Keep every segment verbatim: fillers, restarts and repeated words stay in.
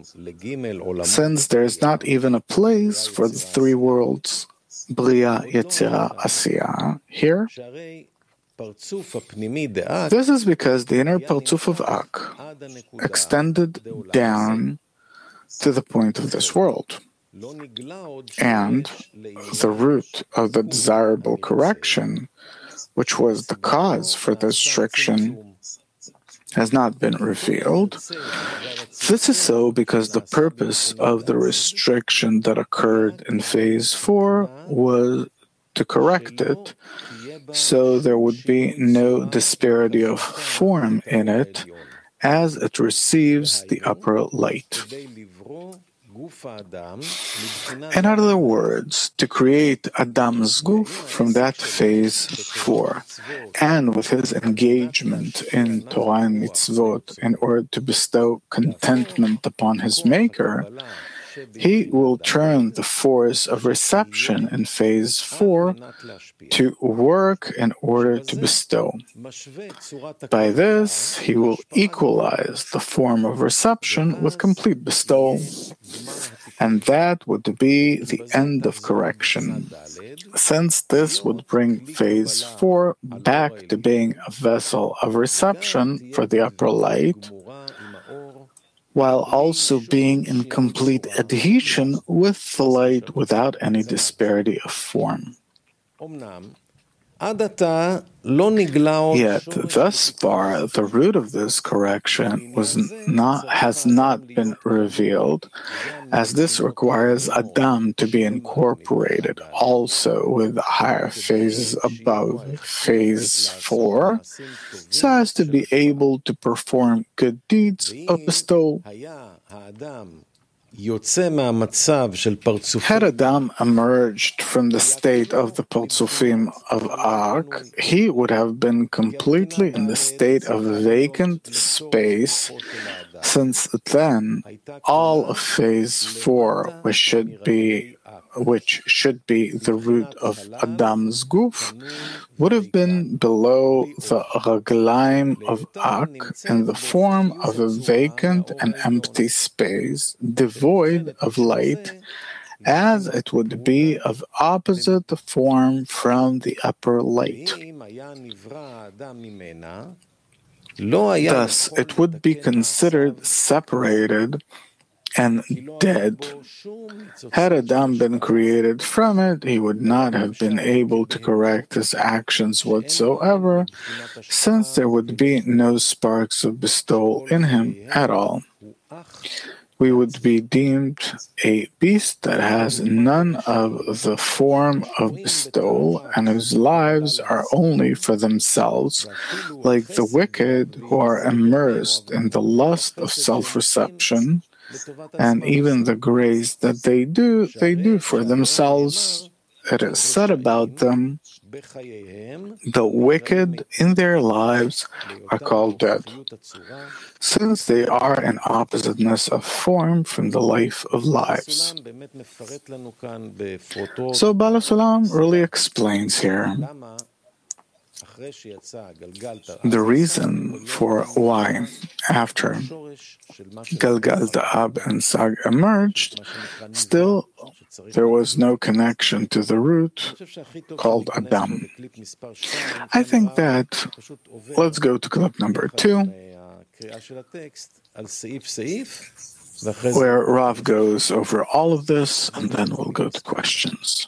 since there is not even a place for the three worlds, Bria, Yetzirah, Asiya, here, this is because the inner Partzuf of Ak extended down to the point of this world, and the root of the desirable correction, which was the cause for the restriction, has not been revealed. This is so because the purpose of the restriction that occurred in phase four was to correct it, so there would be no disparity of form in it as it receives the upper light. In other words, to create Adam's guf from that phase four, and with his engagement in Torah and mitzvot in order to bestow contentment upon his maker, he will turn the force of reception in phase four to work in order to bestow. By this, he will equalize the form of reception with complete bestowal, and that would be the end of correction, since this would bring phase four back to being a vessel of reception for the upper light, while also being in complete adhesion with the light without any disparity of form. Yet, thus far, the root of this correction was not, has not been revealed, as this requires Adam to be incorporated also with higher phases above phase four, so as to be able to perform good deeds of bestowal. Had Adam emerged from the state of the Partzufim of Ak, he would have been completely in the state of vacant space, since then all of phase four, which should be which should be the root of Adam's guf, would have been below the raglaim of Ak in the form of a vacant and empty space, devoid of light, as it would be of opposite form from the upper light. Thus, it would be considered separated and dead. Had Adam been created from it, he would not have been able to correct his actions whatsoever, since there would be no sparks of bestowal in him at all. We would be deemed a beast that has none of the form of bestowal, and whose lives are only for themselves, like the wicked who are immersed in the lust of self-reception, and even the grace that they do, they do for themselves. It is said about them, the wicked in their lives are called dead, since they are an oppositeness of form from the life of lives. So Baal HaSulam really explains here the reason for why, after Galgal, Da'ab, and Sag emerged, still there was no connection to the root called Adam. I think that, let's go to clip number two, where Rav goes over all of this, and then we'll go to questions.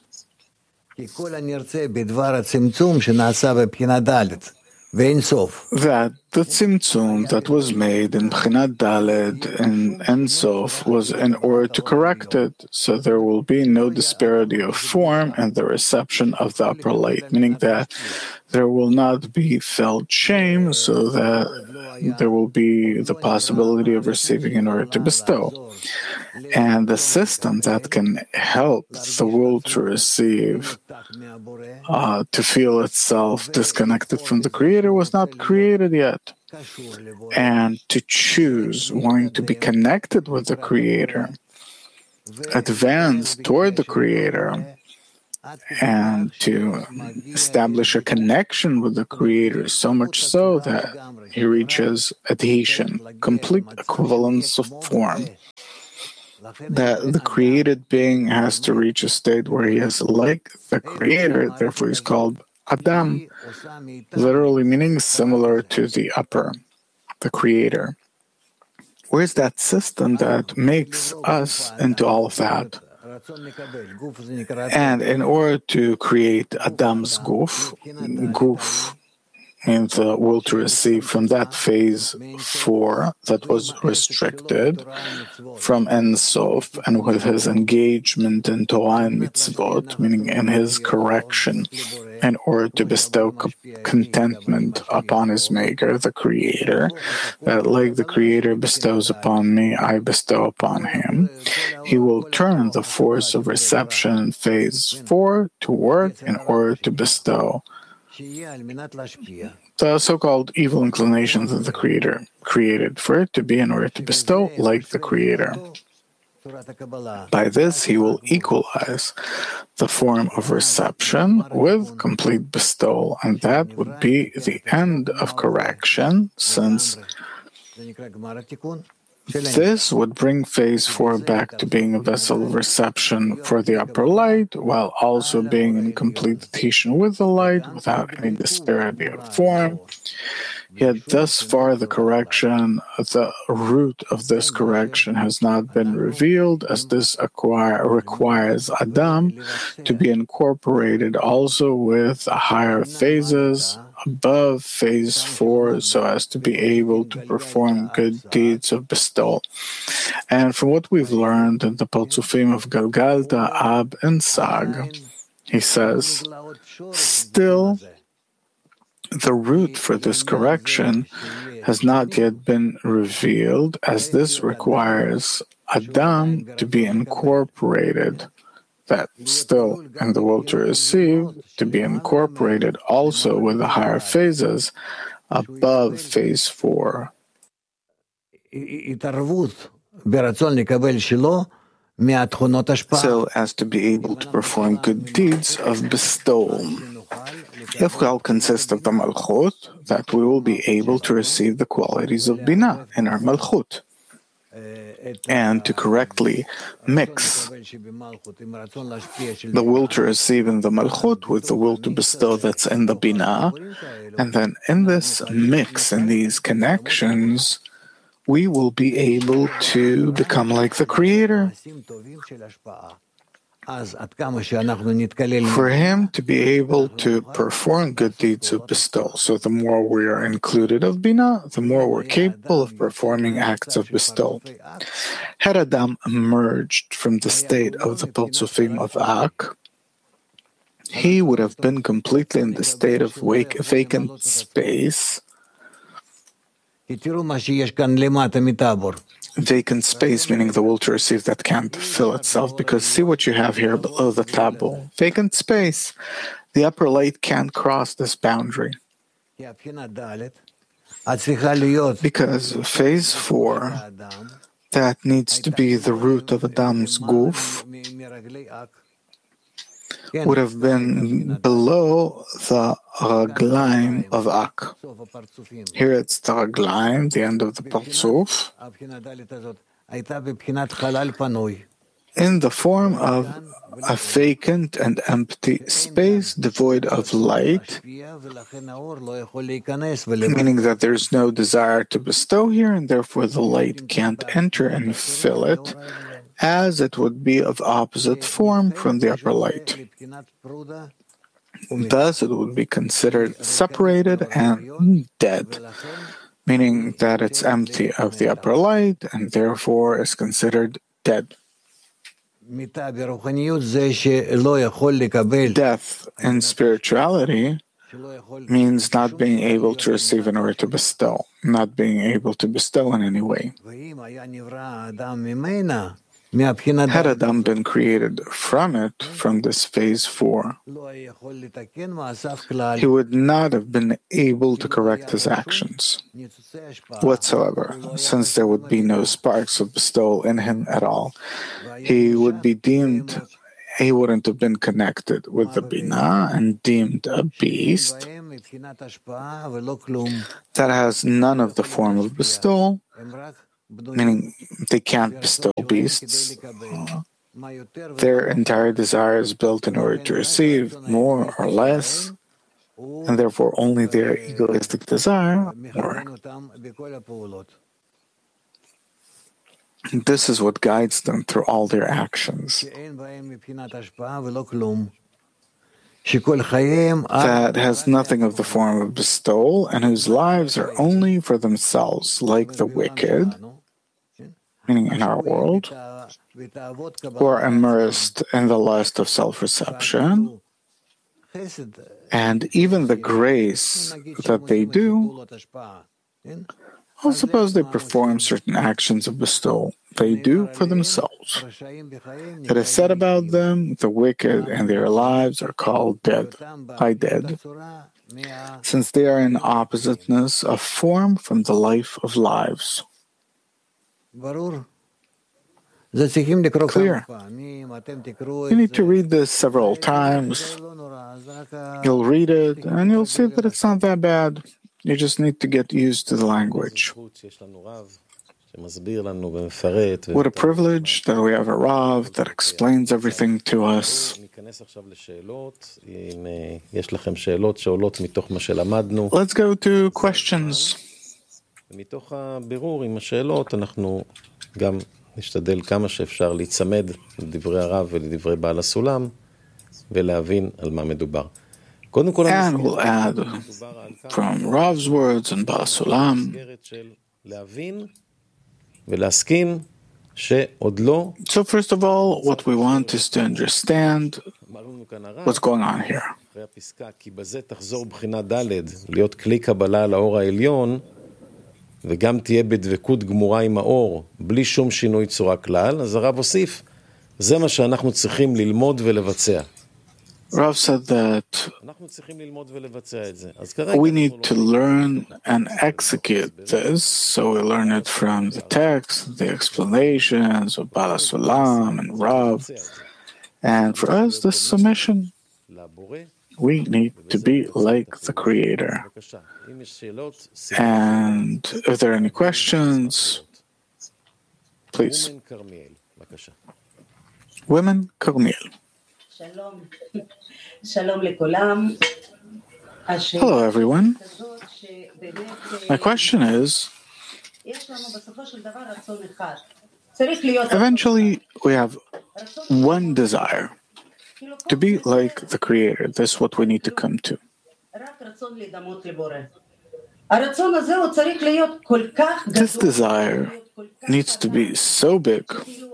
That the tzimtzum that was made in Bchinat Daled and Ein Sof was in order to correct it, so there will be no disparity of form and the reception of the upper light, meaning that there will not be felt shame, so that there will be the possibility of receiving in order to bestow. And the system that can help the world to receive, uh, to feel itself disconnected from the Creator was not created yet. And to choose wanting to be connected with the Creator, advance toward the Creator, and to establish a connection with the Creator, so much so that he reaches adhesion, complete equivalence of form. that the created being has to reach a state where he is like the Creator, therefore he's called Adam, literally meaning similar to the upper, the Creator. Where's that system that makes us into all of that? And in order to create Adam's guf, guf means the will to receive from that phase four that was restricted from Ein Sof, and with his engagement in Torah and mitzvot, meaning in his correction, in order to bestow contentment upon his Maker, the Creator, that like the Creator bestows upon me, I bestow upon him. He will turn the force of reception in phase four to work in order to bestow the so-called evil inclinations of the Creator created, for it to be in order to bestow like the Creator. By this, he will equalize the form of reception with complete bestowal, and that would be the end of correction, since this would bring phase four back to being a vessel of reception for the upper light, while also being in complete adhesion with the light without any disparity of form. Yet thus far the correction, the root of this correction has not been revealed, as this acquire, requires Adam to be incorporated also with higher phases above phase four, so as to be able to perform good deeds of bestowal. And from what we've learned in the Parzufim of Galgalta, Ab, and Sag, he says, still the root for this correction has not yet been revealed, as this requires Adam to be incorporated, that still in the will to receive, to be incorporated also with the higher phases above phase four. So as to be able to perform good deeds of bestowal. If we all consist of the Malchut, that we will be able to receive the qualities of Binah in our Malchut, and to correctly mix the will to receive in the Malchut with the will to bestow that's in the Binah, and then in this mix, in these connections, we will be able to become like the Creator. For him to be able to perform good deeds of bestowal. So the more we are included of Binah, the more we're capable of performing acts of bestowal. Had Adam emerged from the state of the Parzufim of Ak, he would have been completely in the state of wake, vacant space. Vacant space, meaning the will to receive that can't fill itself, because see what you have here below the tableau. Vacant space. The upper light can't cross this boundary. Because phase four, that needs to be the root of Adam's guf, would have been below the raglaim of Ak. Here it's the raglaim, the end of the Parzuf, in the form of a vacant and empty space devoid of light, meaning that there's no desire to bestow here, and therefore the light can't enter and fill it, as it would be of opposite form from the upper light. Thus, it would be considered separated and dead, meaning that it's empty of the upper light and therefore is considered dead. Death in spirituality means not being able to receive in order to bestow, not being able to bestow in any way. Had Adam been created from it, from this phase four, he would not have been able to correct his actions whatsoever, since there would be no sparks of bestowal in him at all. He would be deemed, he wouldn't have been connected with the Binah and deemed a beast that has none of the form of bestowal, meaning they can't bestow beasts. Uh, their entire desire is built in order to receive more or less, and therefore only their egoistic desire work. This is what guides them through all their actions. That has nothing of the form of bestowal, and whose lives are only for themselves, like the wicked, meaning in our world, who are immersed in the lust of self-reception, and even the grace that they do. Well, suppose they perform certain actions of bestowal. They do for themselves. It is said about them, the wicked and their lives are called dead, by dead, since they are in oppositeness of form from the life of lives. Clear. You need to read this several times. You'll read it, and you'll see that it's not that bad. You just need to get used to the language. What a privilege that we have a Rav that explains everything to us. Let's go to questions. נשתדל כמה שאפשר להצמד לדברי הרב ולדברי בעל הסולם ולהבין על מה מדובר. קודם כל, and we'll add from Rav's words and Baal Sulam. להבין ולהסכים שעוד לא. So first of all, what we want is to understand what's going on here. אחרי הפסקה, כי בזה תחזור בחינה ד' להיות כלי קבלה על האור העליון, וגם תהיה בדבקות גמורה עם האור, בלי שום שינוי צורה כלל, אז הרב הוסיף, זה מה שאנחנו צריכים ללמוד ולבצע. Rav said that אנחנו צריכים ללמוד ולבצע את זה. we need to learn and execute this, so we learn it from the text, the explanations of Baal Sulam and Rav, and for us, the submission, we need to be like the Creator. And if there are any questions, please. Women, Carmiel. Hello, everyone. My question is, eventually we have one desire, to be like the Creator. This is what we need to come to. This desire needs to be so big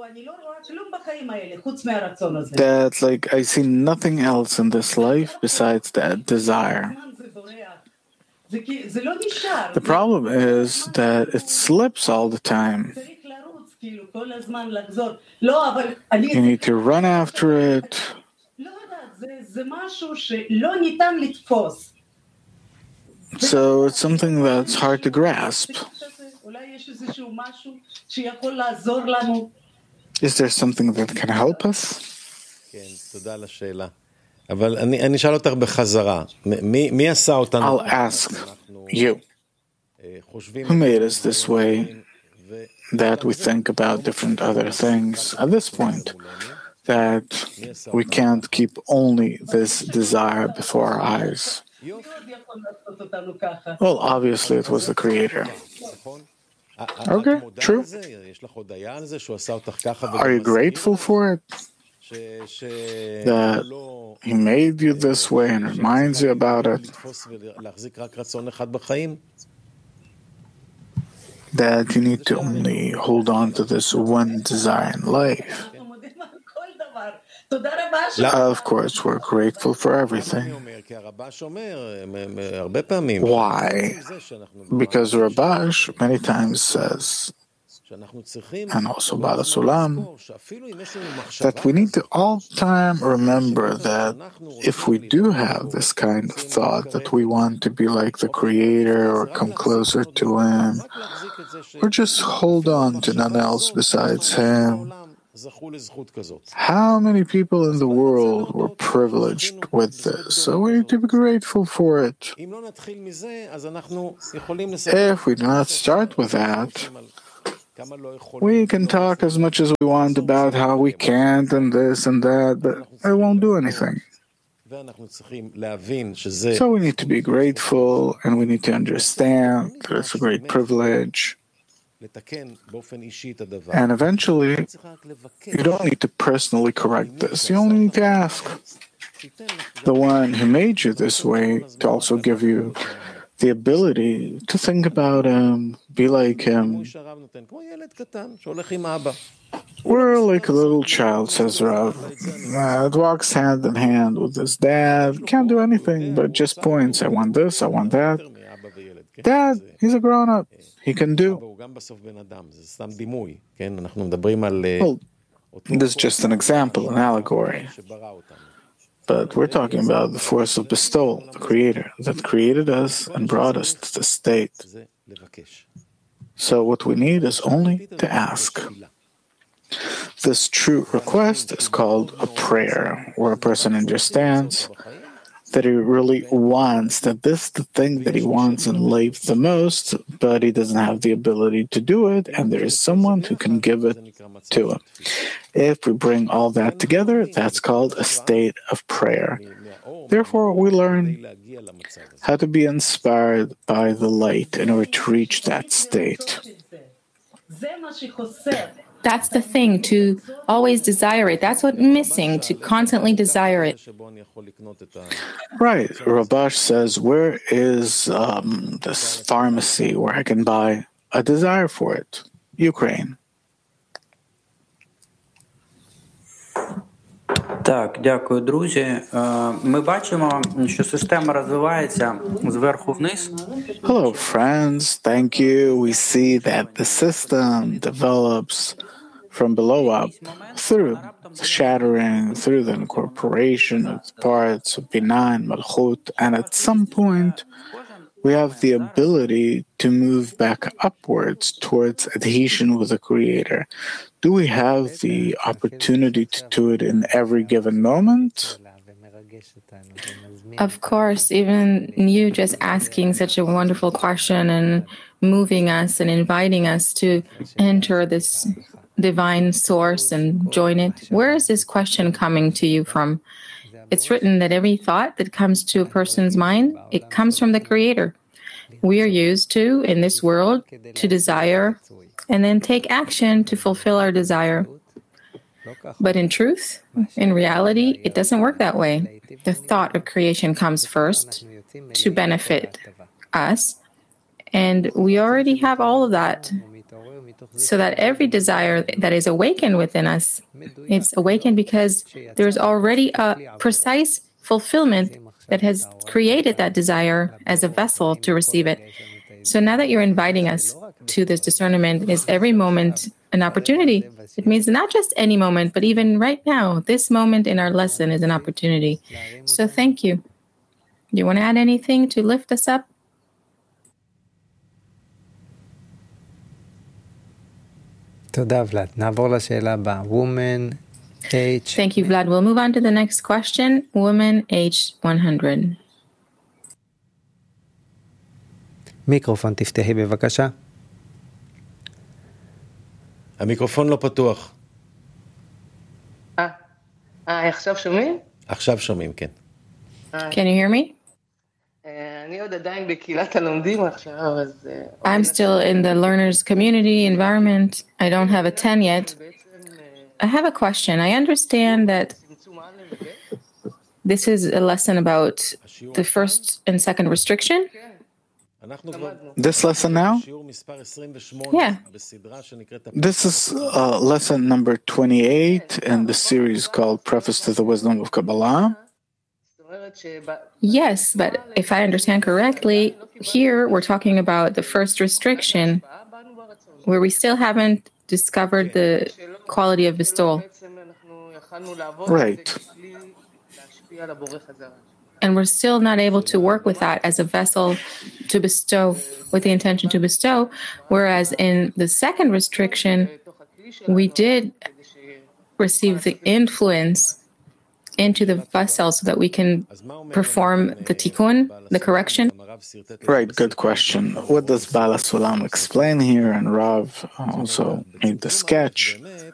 that, like, I see nothing else in this life besides that desire. The problem is that it slips all the time. You need to run after it. So it's something that's hard to grasp. Is there something that can help us? I'll ask you, who made us this way, that we think about different other things at this point, that we can't keep only this desire before our eyes? Well, obviously it was the Creator. Okay, true. Are you grateful for it? That He made you this way and reminds you about it? That you need to only hold on to this one desire in life? Of course, we're grateful for everything. Why? Because Rabash many times says, and also Baal Sulam, that we need to all the time remember that if we do have this kind of thought that we want to be like the Creator or come closer to Him, or just hold on to none else besides Him, how many people in the world were privileged with this? So we need to be grateful for it. If we do not start with that, We can talk as much as we want about how we can't and this and that, but it won't do anything. So we need to be grateful, and we need to understand that it's a great privilege. And eventually, you don't need to personally correct this. You only need to ask the one who made you this way to also give you the ability to think about him, be like him. We're like a little child, says Rav. Uh, it walks hand in hand with his dad. Can't do anything but just points. I want this, I want that. Dad, he's a grown-up. He can do. Well, this is just an example, an allegory. But we're talking about the force of bestowal, the Creator, that created us and brought us to this state. So what we need is only to ask. This true request is called a prayer, where a person understands that he really wants, that this is the thing that he wants in life the most, but he doesn't have the ability to do it, and there is someone who can give it to him. If we bring all that together, that's called a state of prayer. Therefore, we learn how to be inspired by the light in order to reach that state. That's the thing, to always desire it. That's what's missing, to constantly desire it. Right. Rabash says, where is um, this pharmacy where I can buy a desire for it? Ukraine. Так, дякую, друзі. Ми бачимо, що система розвивається зверху вниз. Hello, friends. Thank you. We see that the system develops from below up, through the shattering, through the incorporation of the parts of Binah and Malchut, and at some point, we have the ability to move back upwards towards adhesion with the Creator. Do we have the opportunity to do it in every given moment? Of course, even you just asking such a wonderful question and moving us and inviting us to enter this divine source and join it. Where is this question coming to you from? It's written that every thought that comes to a person's mind, it comes from the Creator. We are used to, in this world, to desire and then take action to fulfill our desire. But in truth, in reality, it doesn't work that way. The thought of creation comes first to benefit us, and we already have all of that. So that every desire that is awakened within us, it's awakened because there's already a precise fulfillment that has created that desire as a vessel to receive it. So now that you're inviting us to this discernment, is every moment an opportunity? It means not just any moment, but even right now, this moment in our lesson is an opportunity. So thank you. Do you want to add anything to lift us up? תודה, ולד. נעבור לשאלה הבאה. Woman age. Thank you, Vlad. We'll move on to the next question. Woman age one hundred. מיקרופון תפתחי בבקשה. המיקרופון לא פתוח. אה, אה, עכשיו שומעים? עכשיו שומעים, כן. Can you hear me? אני עוד עדיין בקהילת הלומדים עכשיו, אז... I'm still in the learners community environment. I don't have a ten yet. I have a question. I understand that this is a lesson about the first and second restriction. This lesson now? Yeah. This is uh, lesson number twenty-eight in the series called Preface to the Wisdom of Kabbalah. Yes, but if I understand correctly, here we're talking about the first restriction, where we still haven't discovered the quality of bestowal. Right. And we're still not able to work with that as a vessel to bestow, with the intention to bestow, whereas in the second restriction, we did receive the influence into the vessel so that we can perform the tikkun, the correction? Right, good question. What does Bala Sulam explain here? And Rav also made the sketch.